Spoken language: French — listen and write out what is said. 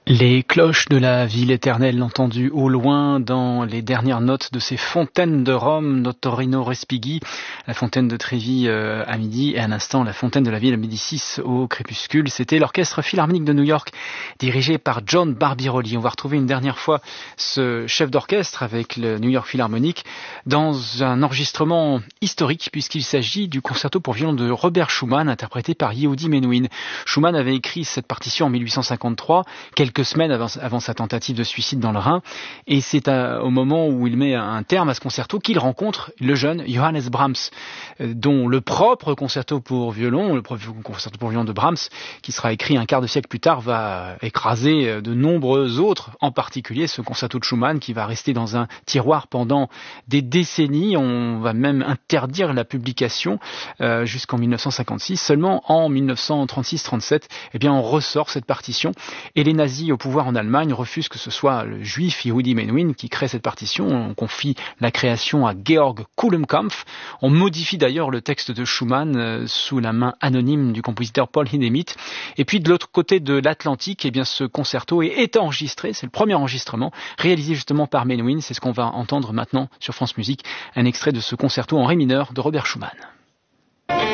Les cloches de la ville éternelle entendues au loin dans les dernières notes de ces fontaines de Rome, Notorino Respighi, la fontaine de Trévi à midi et à l'instant la fontaine de la ville à Médicis au crépuscule. C'était l'orchestre philharmonique de New York dirigé par John Barbirolli. On va retrouver une dernière fois ce chef d'orchestre avec le New York Philharmonic dans un enregistrement historique puisqu'il s'agit du concerto pour violon de Robert Schumann interprété par Yehudi Menuhin. Schumann avait écrit cette partition en 1853, quelques semaines avant sa tentative de suicide dans le Rhin, et c'est au moment où il met un terme à ce concerto qu'il rencontre le jeune Johannes Brahms, dont le propre concerto pour violon, le concerto pour violon de Brahms, qui sera écrit un quart de siècle plus tard, va écraser de nombreux autres, en particulier ce concerto de Schumann qui va rester dans un tiroir pendant des décennies. On va même interdire la publication jusqu'en 1956. Seulement en 1936-37, eh bien on ressort cette partition et les nazis au pouvoir en Allemagne refusent que ce soit le juif Yehudi Menuhin qui crée cette partition. On confie la création à Georg Kulenkampff. On modifie d'ailleurs le texte de Schumann sous la main anonyme du compositeur Paul Hindemith. Et puis de l'autre côté de l'Atlantique, eh bien ce concerto est enregistré. C'est le premier enregistrement réalisé justement par Menuhin. C'est ce qu'on va entendre maintenant sur France Musique, un extrait de ce concerto en ré mineur de Robert Schumann.